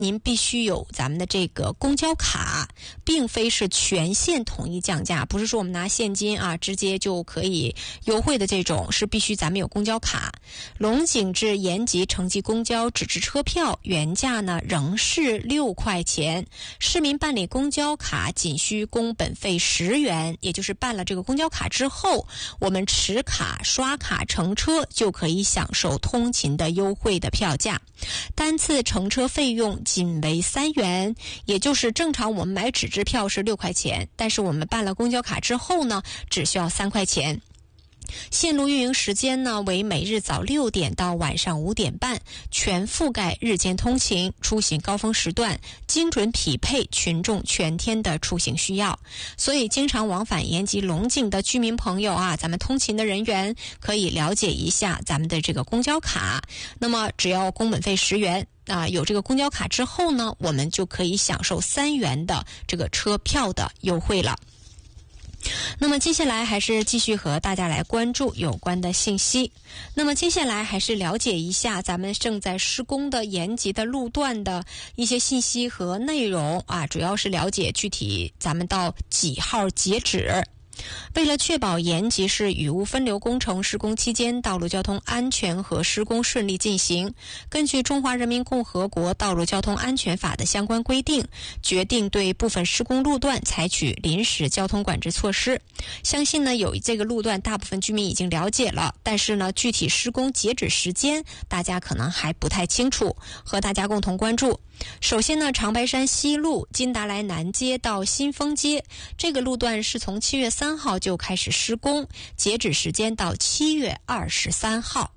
您必须有咱们的这个公交卡，并非是全线统一降价，不是说我们拿现金啊直接就可以优惠的这种，是必须咱们有公交卡。龙井至延吉城际公交纸质车票原价呢仍是6块钱，市民办理公交卡仅需工本费10元，也就是办了这个公交卡之后，我们持卡刷卡乘车就可以享受通勤的优惠的票价。单次乘车费用仅为3元，也就是正常我们买纸质票是6块钱，但是我们办了公交卡之后呢，只需要3块钱。线路运营时间呢为每日早6点到晚上5点半，全覆盖日间通勤出行高峰时段，精准匹配群众全天的出行需要。所以经常往返延吉龙井的居民朋友啊，咱们通勤的人员可以了解一下咱们的这个公交卡，那么只要工本费10元啊，有这个公交卡之后呢，我们就可以享受3元的这个车票的优惠了。那么接下来还是继续和大家来关注有关的信息。那么接下来还是了解一下咱们正在施工的延吉的路段的一些信息和内容啊，主要是了解具体咱们到几号截止。为了确保延吉市雨污分流工程施工期间道路交通安全和施工顺利进行，根据《中华人民共和国道路交通安全法》的相关规定，决定对部分施工路段采取临时交通管制措施。相信呢，有这个路段大部分居民已经了解了，但是呢，具体施工截止时间大家可能还不太清楚，和大家共同关注。首先呢，长白山西路金达莱南街到新丰街这个路段是从7月3号就开始施工，截止时间到7月23号。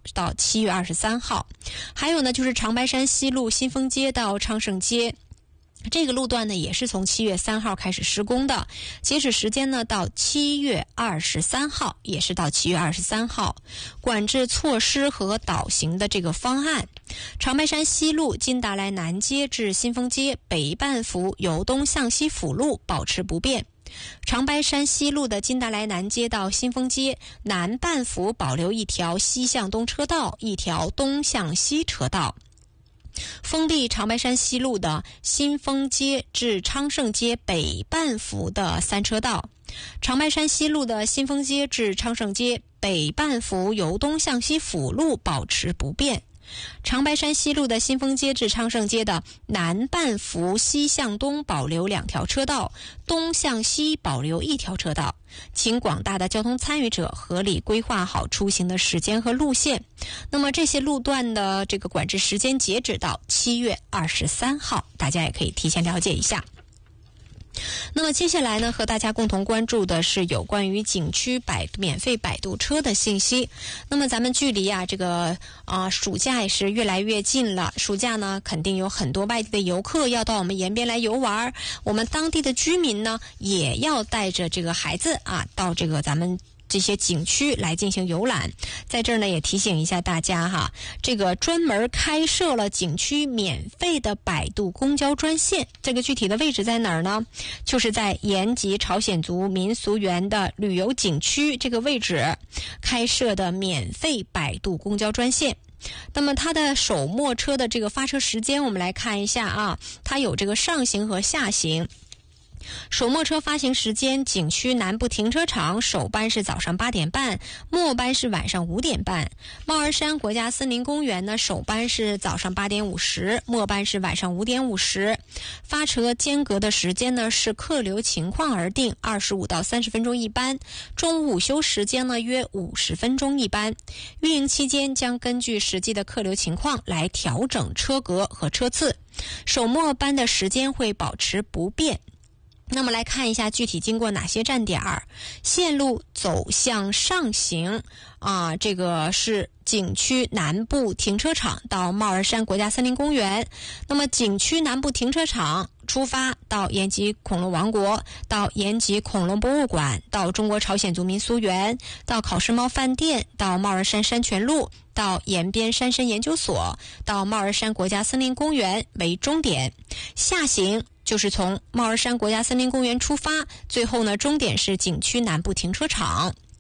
还有呢，就是长白山西路新丰街到昌盛街，这个路段呢也是从7月3号开始施工的，截止时间呢到7月23号，也是到7月23号。管制措施和导行的这个方案，长白山西路金达莱南街至新丰街北半幅由东向西辅路保持不变。长白山西路的金达莱南街到新丰街南半幅保留一条西向东车道，一条东向西车道。封闭长白山西路的新丰街至昌盛街北半幅的3车道。长白山西路的新丰街至昌盛街北半幅由东向西辅路保持不变。长白山西路的新丰街至昌盛街的南半幅西向东保留2条车道，东向西保留1条车道。请广大的交通参与者合理规划好出行的时间和路线。那么这些路段的这个管制时间截止到7月23号，大家也可以提前了解一下。那么接下来呢，和大家共同关注的是有关于景区免费摆渡车的信息。那么咱们距离这个暑假也是越来越近了，暑假呢肯定有很多外地的游客要到我们延边来游玩，我们当地的居民呢也要带着这个孩子到这个咱们这些景区来进行游览。在这儿呢也提醒一下大家哈，这个专门开设了景区免费的摆渡公交专线，这个具体的位置在哪儿呢？就是在延吉朝鲜族民俗园的旅游景区这个位置开设的免费摆渡公交专线。那么它的首末车的这个发车时间我们来看一下它有这个上行和下行。首末车发行时间，景区南部停车场首班是早上8点半，末班是晚上5点半。帽儿山国家森林公园呢，首班是早上8点50，末班是晚上5点50。发车间隔的时间呢是客流情况而定，25到30分钟一班，中午午休时间呢约50分钟一班。运营期间将根据实际的客流情况来调整车格和车次，首末班的时间会保持不变。那么来看一下具体经过哪些站点儿。线路走向上行这个是景区南部停车场到帽儿山国家森林公园。那么景区南部停车场出发到延吉恐龙王国，到延吉恐龙博物馆，到中国朝鲜族民俗园，到考试猫饭店，到帽儿山山泉路，到延边山参研究所，到帽儿山国家森林公园为终点。下行就是从帽儿山国家森林公园出发，最后呢终点是景区南部停车场。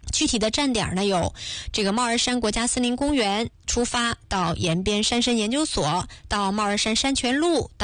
具体的站点呢，有这个帽儿山国家森林公园出发，到延边山参研究所，到帽儿山山泉路。